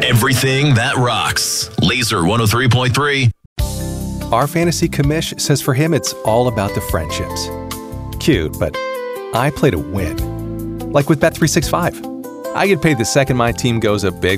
Everything that rocks. Laser 103.3. Our fantasy commish says for him it's all about the friendships. Cute, but I play to win. Like with Bet365. I get paid the second my team goes up big